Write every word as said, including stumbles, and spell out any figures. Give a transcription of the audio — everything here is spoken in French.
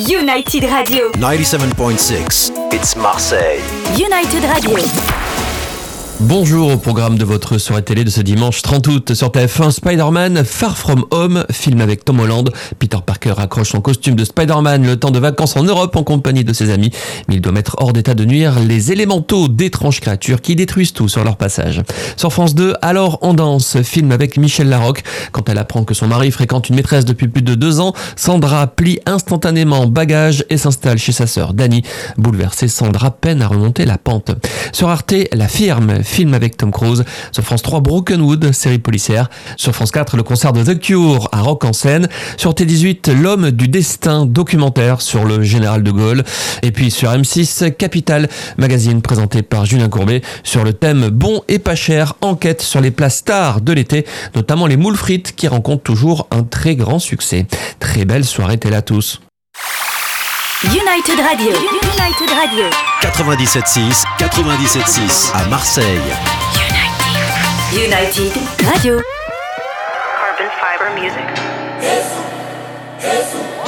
United Radio. ninety-seven point six, it's Marseille. United Radio. Bonjour au programme de votre soirée télé de ce dimanche trente août sur T F un. Spider-Man Far From Home, film avec Tom Holland. Peter Parker accroche son costume de Spider-Man le temps de vacances en Europe en compagnie de ses amis. Mais il doit mettre hors d'état de nuire les élémentaux d'étranges créatures qui détruisent tout sur leur passage. Sur France deux, Alors on danse, film avec Michel Larocque. Quand elle apprend que son mari fréquente une maîtresse depuis plus de deux ans, Sandra plie instantanément bagage et s'installe chez sa sœur Dani. Bouleversée, Sandra peine à remonter la pente. Sur Arte, La Firme, film avec Tom Cruise. Sur France trois, Brokenwood, série policière. Sur France quatre, le concert de The Cure à Rock en Seine. Sur T dix-huit, L'Homme du Destin, documentaire sur le général de Gaulle. Et puis sur M six, Capital, magazine présenté par Julien Courbet sur le thème bon et pas cher, enquête sur les plats stars de l'été, notamment les moules frites qui rencontrent toujours un très grand succès. Très belle soirée télé à tous. United Radio. United Radio. quatre-vingt-dix-sept six, quatre-vingt-dix-sept six à Marseille. United Radio. Carbon fiber music. Jesús, Jesús.